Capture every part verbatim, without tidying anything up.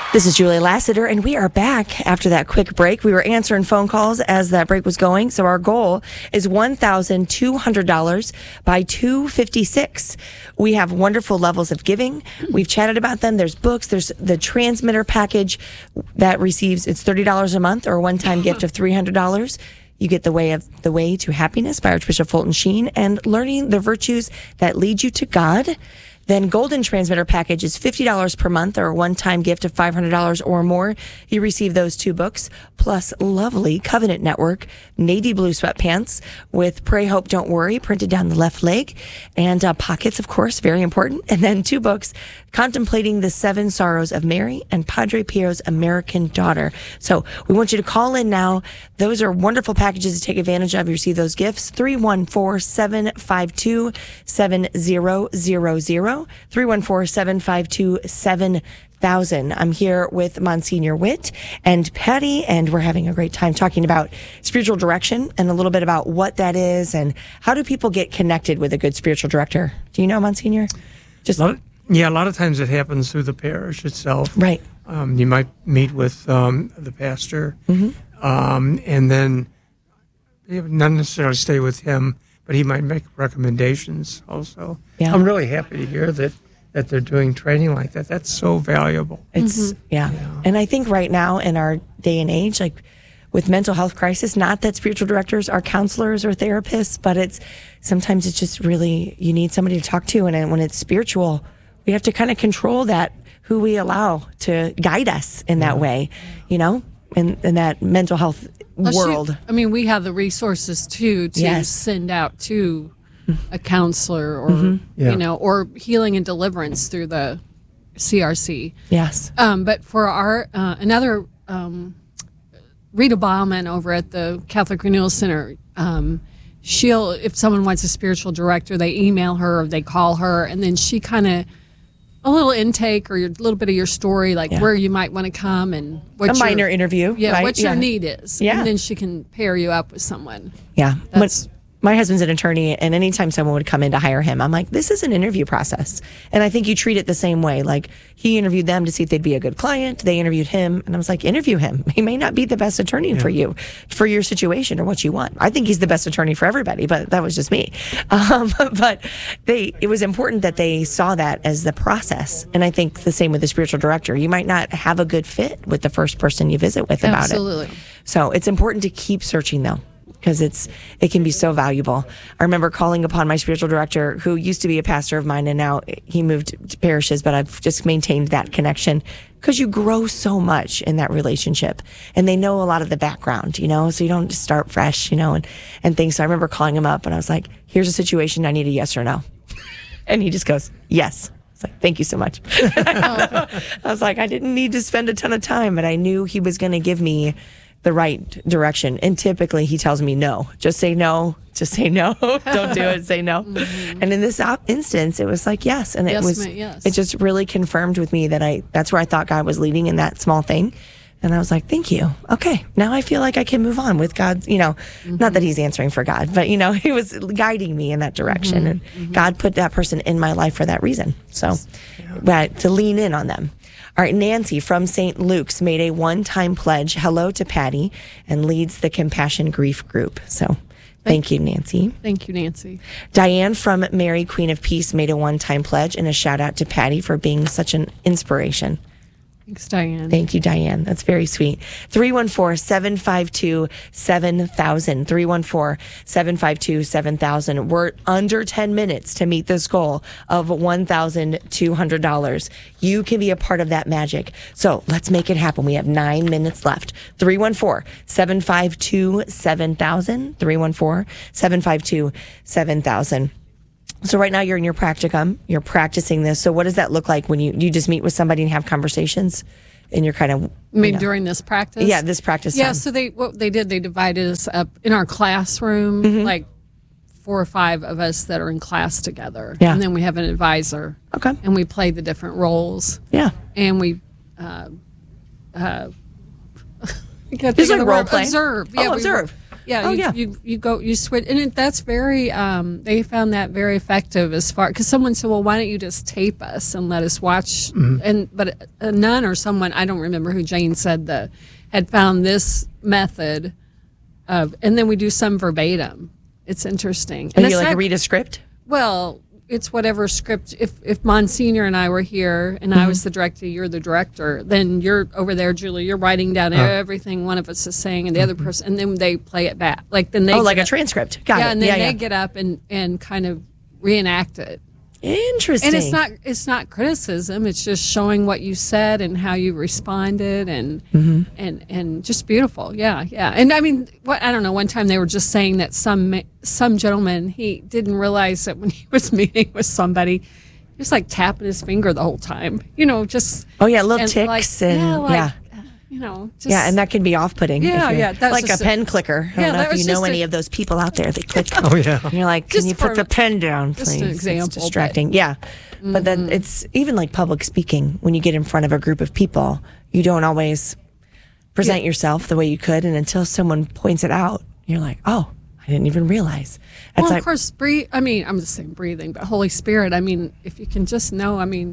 This is Julia Lassiter, and we are back after that quick break. We were answering phone calls as that break was going, so our goal is one thousand two hundred dollars by two fifty-six. We have wonderful levels of giving. We've chatted about them. There's books. There's the transmitter package that receives, it's thirty dollars a month or a one-time gift of three hundred dollars. You get the way of the way to happiness by Archbishop Fulton Sheen and learning the virtues that lead you to God. Then Golden Transmitter Package is fifty dollars per month or a one-time gift of five hundred dollars or more. You receive those two books, plus lovely Covenant Network navy blue sweatpants with Pray, Hope, Don't Worry printed down the left leg, and uh, pockets, of course, very important. And then two books, Contemplating the Seven Sorrows of Mary and Padre Pio's American Daughter. So we want you to call in now. Those are wonderful packages to take advantage of. You receive those gifts. three one four, seven five two, seven zero zero zero. three one four, seven five two, seven thousand. I'm here with Monsignor Witt and Patty, and we're having a great time talking about spiritual direction and a little bit about what that is and how do people get connected with a good spiritual director. Do you know, Monsignor? Just a lot of, yeah, a lot of times it happens through the parish itself. Right. Um, you might meet with um, the pastor, mm-hmm. um, and then you not necessarily stay with him, but he might make recommendations also. Yeah. I'm really happy to hear that, that they're doing training like that. That's so valuable. It's, mm-hmm. yeah. yeah. And I think right now in our day and age, like with mental health crisis, not that spiritual directors are counselors or therapists, but it's sometimes it's just really, you need somebody to talk to. And when it's spiritual, we have to kind of control that, who we allow to guide us in that yeah. way, you know, in, in that mental health Well, world. She, I mean, we have the resources too to yes. send out to a counselor or mm-hmm. yeah. you know, or healing and deliverance through the C R C. Yes. Um, but for our uh, another um, Rita Bauman over at the Catholic Renewal Center, um, she'll if someone wants a spiritual director, they email her or they call her, and then she kind of a little intake or a little bit of your story, like yeah. where you might want to come and what a your, minor interview. Yeah, right? what your yeah. need is. Yeah. And then she can pair you up with someone. Yeah. That's, but my husband's an attorney, and anytime someone would come in to hire him, I'm like, this is an interview process. And I think you treat it the same way. Like, he interviewed them to see if they'd be a good client. They interviewed him, and I was like, interview him. He may not be the best attorney yeah. for you, for your situation or what you want. I think he's the best attorney for everybody, but that was just me. Um, but they, it was important that they saw that as the process. And I think the same with the spiritual director. You might not have a good fit with the first person you visit with about Absolutely. it. So it's important to keep searching, though, because it's it can be so valuable. I remember calling upon my spiritual director, who used to be a pastor of mine, and now he moved to parishes, but I've just maintained that connection because you grow so much in that relationship, and they know a lot of the background, you know, so you don't just start fresh, you know, and, and things. So I remember calling him up, and I was like, here's a situation, I need a yes or no. And he just goes, yes. It's like, thank you so much. I was like, I didn't need to spend a ton of time, but I knew he was going to give me the right direction. And typically he tells me no, just say no, just say no, don't do it, say no. Mm-hmm. And in this op- instance, it was like, yes. And it yes, was, yes. it just really confirmed with me that I, that's where I thought God was leading in that small thing. And I was like, thank you. Okay. Now I feel like I can move on with God, you know, mm-hmm. not that he's answering for God, but you know, he was guiding me in that direction. Mm-hmm. And mm-hmm. God put that person in my life for that reason. So yeah. to lean in on them. All right, Nancy from Saint Luke's made a one-time pledge, hello to Patty, and leads the Compassion Grief group. So thank, thank you, Nancy. Thank you, Nancy. Diane from Mary, Queen of Peace, made a one-time pledge and a shout-out to Patty for being such an inspiration. Thanks, Diane. Thank you, Diane. That's very sweet. three one four, seven five two, seven thousand. three one four, seven five two, seven thousand. We're under ten minutes to meet this goal of one thousand two hundred dollars. You can be a part of that magic. So let's make it happen. We have nine minutes left. three one four, seven five two, seven thousand. three one four, seven five two, seven thousand. So right now you're in your practicum, you're practicing this. So what does that look like when you, you just meet with somebody and have conversations and you're kind of... I mean, know, during this practice? Yeah, this practice Yeah, time. so they what they did, they divided us up in our classroom, mm-hmm. like four or five of us that are in class together. Yeah. And then we have an advisor. Okay. And we play the different roles. Yeah. And we... Uh, uh, It's like role play. Observe. Oh, Yeah, observe. We, Yeah, Oh, you, yeah. you you go you switch, and it, that's very. Um, they found that very effective as far because someone said, "Well, why don't you just tape us and let us watch?" Mm-hmm. And but a nun or someone, I don't remember who Jane said the had found this method of, and then we do some verbatim. It's interesting. And And you it's like not- read a script? well, it's whatever script. If if Monsignor and I were here, and Mm-hmm. I was the director, you're the director, then you're over there, Julie. You're writing down everything one of us is saying, and the other person, and then they play it back. Like then they Oh, like get a up- transcript. Got yeah, it. and then yeah, they yeah. get up and and kind of reenact it. Interesting. And it's not it's not criticism. It's just showing what you said and how you responded, and Mm-hmm. and and just beautiful. Yeah, yeah. And I mean, what I don't know. One time they were just saying that some ma- some gentleman, he didn't realize that when he was meeting with somebody, he was like tapping his finger the whole time. You know, just Oh, yeah, little and ticks like, and yeah, like, yeah. you know, just, Yeah, and that can be off-putting. if Yeah, you're- yeah, that's like a just a- pen clicker. I Yeah, don't know that if was you know just any a- of those people out there. They click. Oh, yeah. And you're like, can Just you put for- the pen down, just please? an example, It's but- distracting. Yeah. But then it's even like public speaking. When you get in front of a group of people, you don't always present yourself the way you could. And until someone points it out, you're like, oh, I didn't even realize. It's Well, like, of course, breathe. I mean, I'm just saying breathing, but Holy Spirit. I mean, if you can just know. I mean,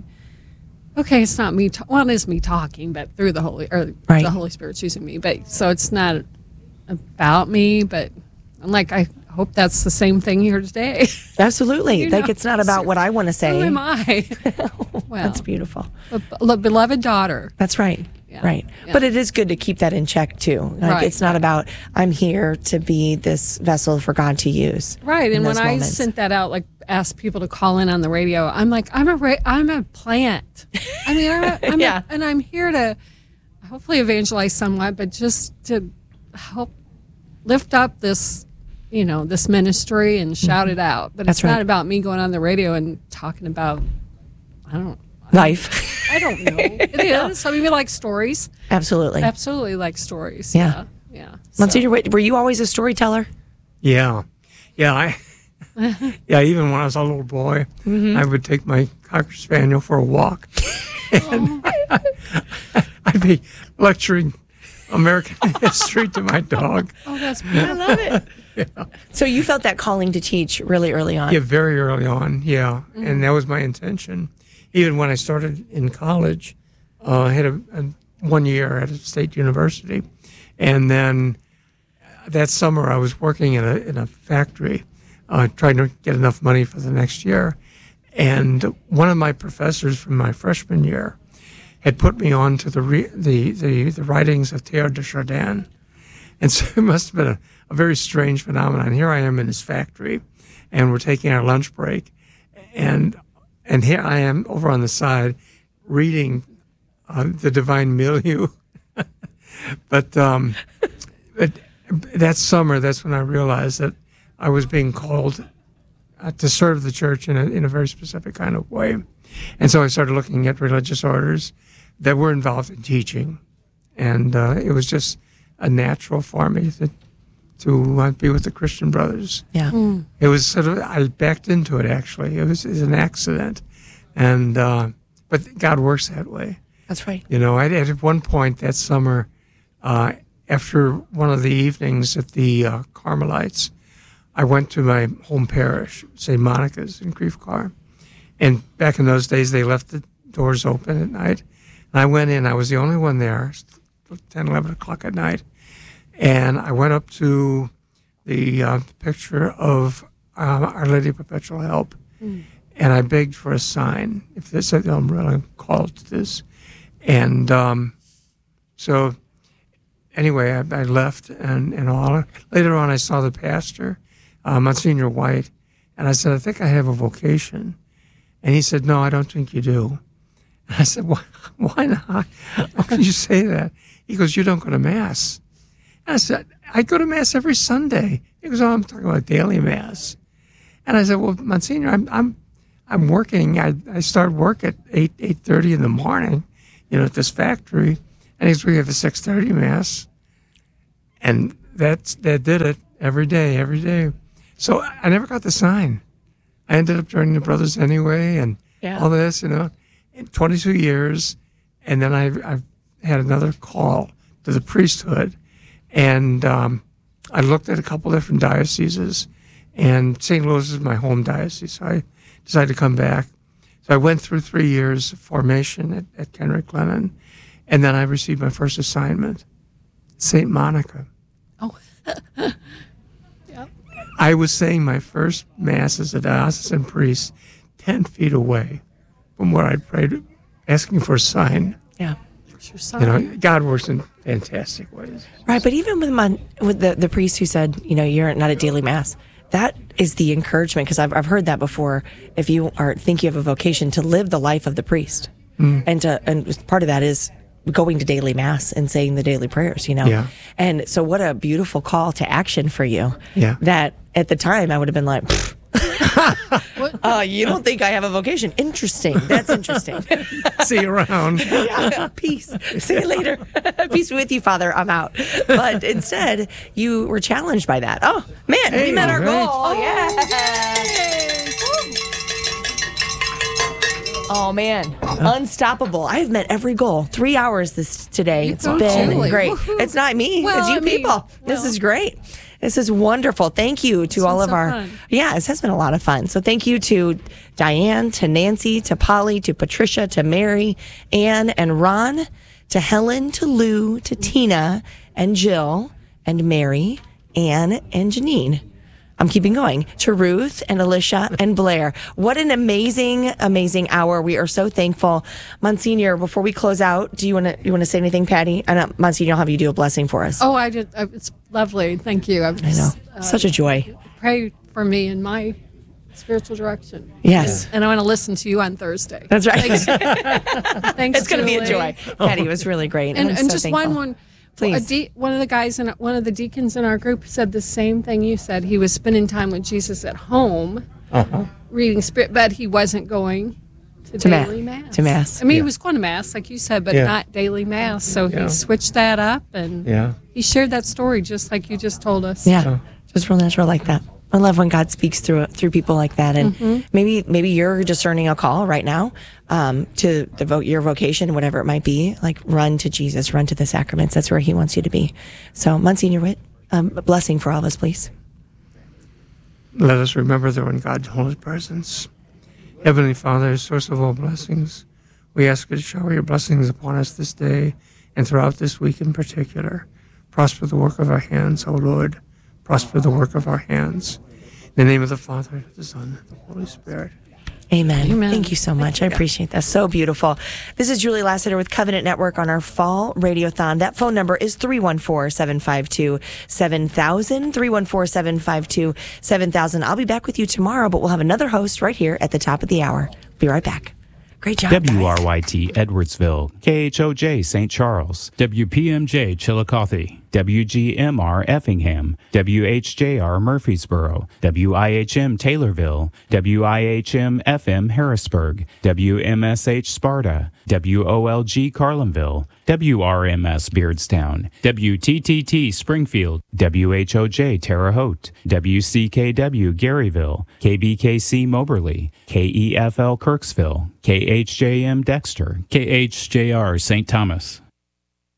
okay, it's not me. Ta- well, it is me talking, but through the Holy or Right. the Holy Spirit's using me. But so it's not about me. But I'm like, I hope that's the same thing here today. absolutely. You Like know, it's not about what I want to say. Who am I? Well, That's beautiful. a be- beloved daughter. That's right. Yeah. Right. Yeah. But it is good to keep that in check too. Like Right, it's not about I'm here to be this vessel for God to use. Right, in and when those I moments. sent that out, like asked people to call in on the radio, I'm like, I'm a ra- I'm a plant. I mean, I'm, a, I'm Yeah. a, and I'm here to hopefully evangelize somewhat, but just to help lift up this, you know, this ministry and shout it out. But That's it's not right. about me going on the radio and talking about, I don't, Life. I don't know. It is. I mean, we like stories. Absolutely. Absolutely like stories. Yeah. Yeah. yeah. Monsignor, wait, were you always a storyteller? Yeah. Yeah. I, yeah. Even when I was a little boy, Mm-hmm. I would take my Cocker Spaniel for a walk. And I'd be lecturing American history to my dog. Oh, that's I beautiful. love it. So you felt that calling to teach really early on. Yeah, very early on. Yeah. And that was my intention. Even when I started in college, uh, I had a, a one year at a state university. And then that summer I was working in a, in a factory, uh, trying to get enough money for the next year. And one of my professors from my freshman year had put me on to the, re, the, the, the writings of Teilhard de Chardin. And so it must have been a, a very strange phenomenon. Here I am in this factory, and we're taking our lunch break. And and here I am over on the side reading uh, the Divine Milieu. But um, but that summer, that's when I realized that I was being called uh, to serve the church in a, in a very specific kind of way. And so I started looking at religious orders that were involved in teaching. And uh, it was just a natural for me to, to uh, be with the Christian Brothers. Yeah. It was sort of, I backed into it actually. It was, it was an accident. And, uh, but God works that way. That's right. You know, I, at one point that summer, uh, after one of the evenings at the uh, Carmelites, I went to my home parish, Saint Monica's in Creve Coeur. And back in those days, they left the doors open at night. And I went in, I was the only one there, ten, eleven o'clock at night. And I went up to the uh, picture of um, Our Lady of Perpetual Help. Mm. And I begged for a sign, if this, I'm really called to this. And um, so anyway, I, I left and, and all. Later on, I saw the pastor, uh, Monsignor White, and I said, I think I have a vocation. And he said, no, I don't think you do. And I said, why, why not? How can you say that? He goes, you don't go to Mass. And I said, I go to Mass every Sunday. He goes, oh, I'm talking about daily Mass. And I said, well, Monsignor, I'm I'm I'm working. I, I start work at eight, eight thirty in the morning, you know, at this factory. And he goes, we have a six thirty Mass. And that's, that did it every day, every day. So I never got the sign. I ended up joining the Brothers anyway, and Yeah. all this, you know, in twenty-two years. And then I I had another call to the priesthood. And um, I looked at a couple different dioceses, and Saint Louis is my home diocese, so I decided to come back. So I went through three years of formation at, at Kenrick Glennon, and then I received my first assignment, Saint Monica. Oh. Yep. I was saying my first mass as a diocesan priest ten feet away from where I prayed, asking for a sign. Yeah. Your You know, God works in fantastic ways. Right, but even with my, with the, the priest who said, you know, you're not at daily mass, that is the encouragement, because I've, I've heard that before. If you are think you have a vocation to live the life of the priest, mm. and to, and part of that is going to daily mass and saying the daily prayers, you know. Yeah. And so what a beautiful call to action for you. Yeah. That at the time I would have been like, uh, you don't think I have a vocation? Interesting. That's interesting. See you around. Yeah, peace. See you later. Peace be with you, Father. I'm out. But instead, you were challenged by that. Oh, man, Hey, we met our right. goal. Oh, yeah. Oh, man. Unstoppable. I have met every goal. Three hours this today. It's go, been Julie. great. Woohoo. It's not me. Well, it's you I mean, people. This well. is great. This is wonderful. Thank you to It's all been of so our. fun. Yeah, this has been a lot of fun. So thank you to Diane, to Nancy, to Polly, to Patricia, to Mary, Anne, and Ron, to Helen, to Lou, to Tina, and Jill, and Mary, Anne, and Janine. I'm keeping going. To Ruth and Alicia and Blair. What an amazing, amazing hour. We are so thankful. Monsignor, before we close out, do you want to you want to say anything, Patty? I know, Monsignor, I'll have you do a blessing for us. Oh, I did. uh, It's lovely. Thank you. I, I know. Such a joy. Pray for me in my spiritual direction. Yes. And I want to listen to you on Thursday. That's right. Thanks. Thanks, It's going to be a Julie. joy. Patty, it was really great. And, I'm and so just thankful. one one. Please. A de- one of the guys in one of the deacons in our group said the same thing you said. He was spending time with Jesus at home, Uh-huh. reading spirit, but he wasn't going to, To ma- daily mass. to mass. I mean, Yeah. he was going to mass, like you said, but Yeah. not daily mass. So Yeah. he switched that up, and Yeah. he shared that story just like you just told us. Yeah, Oh. just real natural like that. I love when God speaks through through people like that, and Mm-hmm. maybe maybe you're discerning a call right now um, to devote your vocation, whatever it might be. Like run to Jesus, run to the sacraments. That's where He wants you to be. So, Monsignor Witt, um, a blessing for all of us, please. Let us remember that when God holds His presence. Heavenly Father, source of all blessings, we ask you to shower your blessings upon us this day and throughout this week in particular. Prosper the work of our hands, O Lord. Prosper the work of our hands. In the name of the Father, the Son, and the Holy Spirit. Amen. Amen. Thank you so much. I appreciate that. So beautiful. This is Julie Lassiter with Covenant Network on our Fall Radiothon. That phone number is three one four, seven five two, seven thousand, three one four, seven five two, seven thousand. I'll be back with you tomorrow, but we'll have another host right here at the top of the hour. Be right back. Great job, W R guys. Y T Edwardsville, K H O J Saint Charles, W P M J Chillicothe, W G M R Effingham, W H J R Murfreesboro, W I H M Taylorville, W I H M F M Harrisburg, W M S H Sparta, W O L G Carlinville, W R M S Beardstown, W T T T Springfield, W H O J Terre Haute, W C K W Garyville, K B K C Moberly, K E F L Kirksville, K H J M Dexter, K H J R Saint Thomas.